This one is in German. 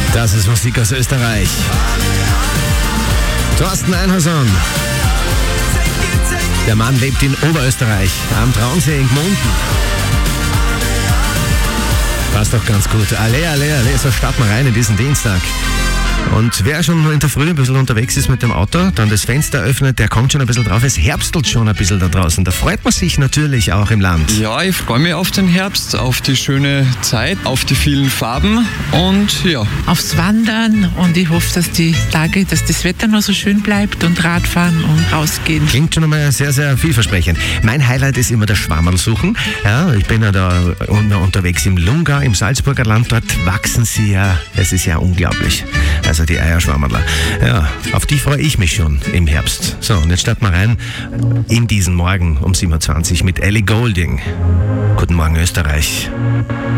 Das ist Musik aus Österreich. Thorsten Einhorson. Der Mann lebt in Oberösterreich, am Traunsee in Gmunden. Passt doch ganz gut. Alle, so starten wir rein in diesen Dienstag. Und wer schon in der Früh ein bisschen unterwegs ist mit dem Auto, dann das Fenster öffnet, der kommt schon ein bisschen drauf. Es herbstelt schon ein bisschen da draußen. Da freut man sich natürlich auch im Land. Ja, ich freue mich auf den Herbst, auf die schöne Zeit, auf die vielen Farben und ja. Aufs Wandern, und ich hoffe, dass das Wetter noch so schön bleibt und Radfahren und rausgehen. Klingt schon einmal sehr, sehr vielversprechend. Mein Highlight ist immer das Schwammerl suchen. Ja, ich bin ja da unterwegs im Lungau, im Salzburger Land. Dort wachsen sie ja, es ist ja unglaublich. Also die Eierschwammerler. Ja, auf die freue ich mich schon im Herbst. So, und jetzt starten wir rein in diesen Morgen um 7.20 Uhr mit Ellie Goulding. Guten Morgen, Österreich.